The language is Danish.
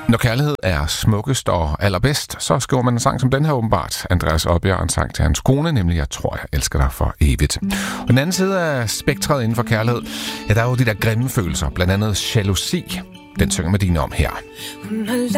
Når kærlighed er smukkest og allerbedst, så skriver man en sang som den her åbenbart. Andreas Oddbjerg, en sang til hans kone, nemlig Jeg tror, jeg elsker dig for evigt. Og den anden side af spektret inden for kærlighed, ja, der er jo de der grimme følelser, blandt andet jalousi. Den synger Medina om her.